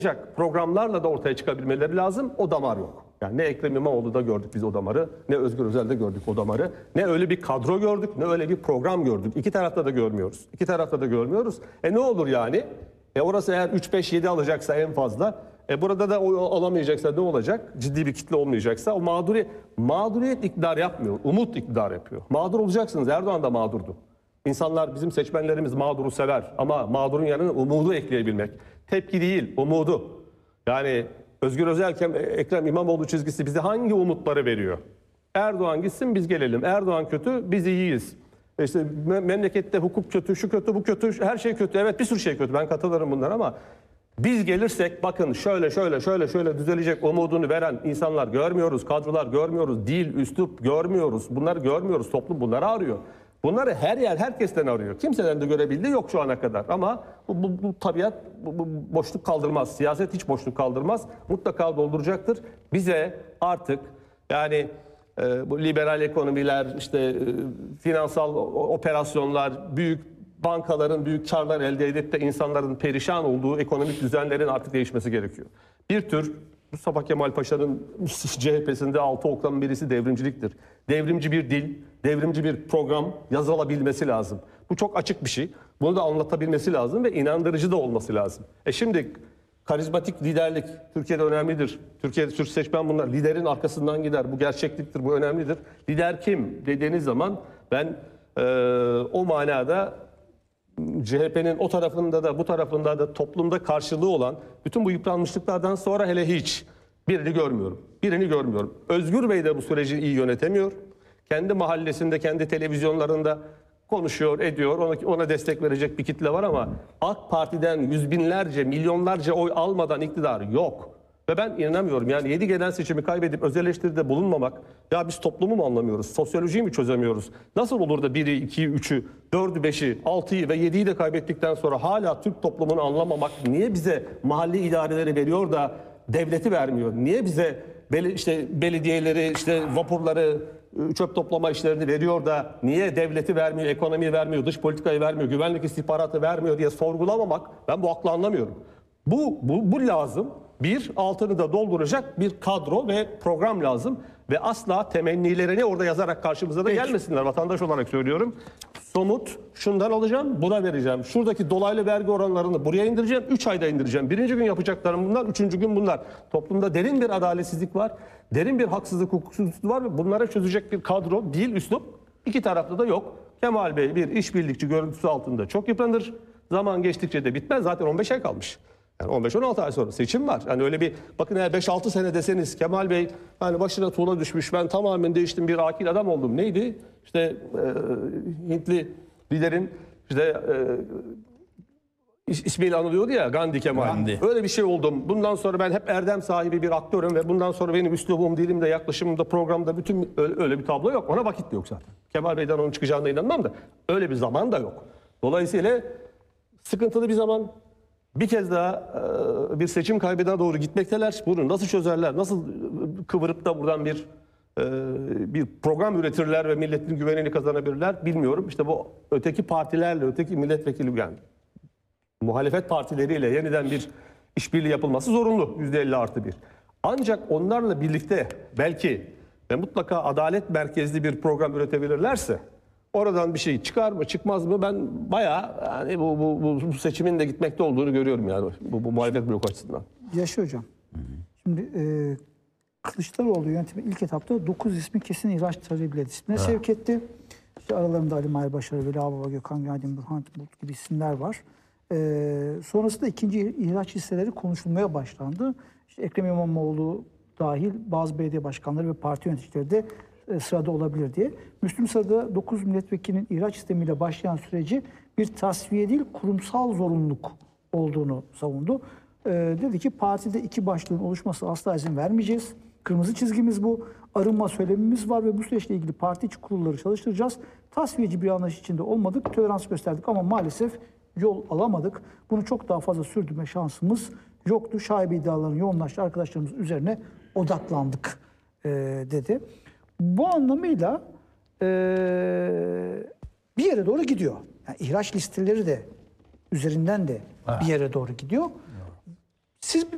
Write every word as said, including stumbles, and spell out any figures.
programlarla da ortaya çıkabilmeleri lazım. O damar yok. Yani ne Ekrem İmamoğlu'da gördük biz o damarı, ne Özgür Özel'de gördük o damarı, ne öyle bir kadro gördük, ne öyle bir program gördük. İki tarafta da görmüyoruz. İki tarafta da görmüyoruz. E ne olur yani? E orası eğer üç beş yedi alacaksa en fazla, e burada da o alamayacaksa ne olacak? Ciddi bir kitle olmayacaksa o mağduri, mağduriyet iktidar yapmıyor. Umut iktidar yapıyor. Mağdur olacaksınız. Erdoğan da mağdurdu. İnsanlar, bizim seçmenlerimiz mağduru sever ama mağdurun yanına umudu ekleyebilmek. Tepki değil, umudu. Yani Özgür Özel, Ekrem İmamoğlu çizgisi bize hangi umutları veriyor? Erdoğan gitsin biz gelelim. Erdoğan kötü, biz iyiyiz. İşte memlekette hukuk kötü, şu kötü, bu kötü, her şey kötü. Evet, bir sürü şey kötü. Ben katılırım bunlara ama biz gelirsek bakın şöyle şöyle şöyle şöyle düzelecek umudunu veren insanlar görmüyoruz. Kadrolar görmüyoruz. Dil, üslup görmüyoruz. Bunları görmüyoruz. Toplum bunları arıyor. Bunları her yer herkesten arıyor. Kimseden de görebildiği yok şu ana kadar. Ama bu, bu, bu tabiat bu, bu boşluk kaldırmaz. Siyaset hiç boşluk kaldırmaz. Mutlaka dolduracaktır. Bize artık yani e, bu liberal ekonomiler, işte e, finansal operasyonlar, büyük bankaların büyük karlar elde edip de insanların perişan olduğu ekonomik düzenlerin artık değişmesi gerekiyor. Bir tür Mustafa Kemal Paşa'nın C H P'sinde altı oktan birisi devrimciliktir. Devrimci bir dil, devrimci bir program yazılabilmesi lazım. Bu çok açık bir şey. Bunu da anlatabilmesi lazım ve inandırıcı da olması lazım. E şimdi karizmatik liderlik Türkiye'de önemlidir. Türkiye'de Türk seçmen bunlar. Liderin arkasından gider. Bu gerçekliktir, bu önemlidir. Lider kim dediğiniz zaman ben e, o manada C H P'nin o tarafında da bu tarafında da toplumda karşılığı olan bütün bu yıpranmışlıklardan sonra hele hiç birini görmüyorum. Birini görmüyorum. Özgür Bey de bu süreci iyi yönetemiyor. Kendi mahallesinde, kendi televizyonlarında konuşuyor, ediyor. Ona, ona destek verecek bir kitle var ama AK Parti'den yüz binlerce, milyonlarca oy almadan iktidar yok. Ve ben inanamıyorum. Yani yedi genel seçimi kaybedip öz eleştiride bulunmamak, ya biz toplumu mu anlamıyoruz, sosyolojiyi mi çözemiyoruz? Nasıl olur da biri, ikiyi, üçü, dördü, beşi, altıyı ve yediyi de kaybettikten sonra hala Türk toplumunu anlamamak, niye bize mahalli idareleri veriyor da devleti vermiyor? Niye bize bel işte belediyeleri, işte vapurları, çöp toplama işlerini veriyor da niye devleti vermiyor, ekonomiyi vermiyor, dış politikayı vermiyor, güvenlik istihbaratı vermiyor diye sorgulamamak, ben bu aklı anlamıyorum. Bu, bu, bu lazım. Bir, altını da dolduracak bir kadro ve program lazım. Ve asla temennilerini orada yazarak karşımıza da Peki. gelmesinler. Vatandaş olarak söylüyorum. Somut, şundan alacağım, buna vereceğim. Şuradaki dolaylı vergi oranlarını buraya indireceğim, üç ayda indireceğim. Birinci gün yapacaklarım bunlar, üçüncü gün bunlar. Toplumda derin bir adaletsizlik var, derin bir haksızlık, hukuksuzluk var ve bunlara çözecek bir kadro, dil, üslup iki tarafta da yok. Kemal Bey bir işbirlikçi görüntüsü altında çok yıpranır. Zaman geçtikçe de bitmez. Zaten on beş ay kalmış. Yani on beş on altı ay sonra seçim var. Yani öyle bir bakın eğer beş altı sene deseniz Kemal Bey hani başına tuğla düşmüş, ben tamamen değiştim, bir akil adam oldum. Neydi? İşte e, Hintli liderin işte e, ismiyle anılıyordu ya, Gandhi Kemal. Gandhi. Öyle bir şey oldum. Bundan sonra ben hep erdem sahibi bir aktörüm ve bundan sonra benim üslubum, dilimde, yaklaşımımda, programda bütün öyle, öyle bir tablo yok. Ona vakit de yok zaten. Kemal Bey'den onun çıkacağına inanmam da öyle bir zaman da yok. Dolayısıyla sıkıntılı bir zaman. Bir kez daha bir seçim kaybına doğru gitmekteler. Bunu nasıl çözerler? Nasıl kıvırıp da buradan bir bir program üretirler ve milletin güvenini kazanabilirler bilmiyorum. İşte bu öteki partilerle, öteki milletvekili yani muhalefet partileriyle yeniden bir işbirliği yapılması zorunlu. yüzde elli artı bir. Ancak onlarla birlikte belki ve mutlaka adalet merkezli bir program üretebilirlerse oradan bir şey çıkar mı çıkmaz mı, ben bayağı yani bu, bu, bu seçimin de gitmekte olduğunu görüyorum yani bu, bu muhalefet bloku açısından. Yaşa hocam. Hı hı. Şimdi e, Kılıçdaroğlu yönetimi ilk etapta dokuz ismi kesin ihraç talebiyle disipline ha. sevk etti. İşte aralarında Ali Mahir Başarı, Veli Ağbaba, Gökhan Günaydın, Burhan Bulut gibi isimler var. E, sonrasında ikinci ihraç listeleri konuşulmaya başlandı. İşte Ekrem İmamoğlu dahil bazı belediye başkanları ve parti yöneticileri de sırada olabilir diye. Müslüm Sıra'da dokuz milletvekilinin ihraç sistemiyle başlayan süreci bir tasfiye değil, kurumsal zorunluluk olduğunu savundu. Ee, dedi ki partide iki başlığın oluşması asla izin vermeyeceğiz. Kırmızı çizgimiz bu. Arınma söylemimiz var ve bu süreçle ilgili parti içi kurulları çalıştıracağız. Tasfiyeci bir anlayış içinde olmadık, tolerans gösterdik ama maalesef yol alamadık. Bunu çok daha fazla sürdürme şansımız yoktu. Şaibe iddiaların yoğunlaştığı arkadaşlarımız üzerine odaklandık e, dedi. Bu anlamıyla e, bir yere doğru gidiyor. Yani ihraç listeleri de üzerinden de bir yere doğru gidiyor. Siz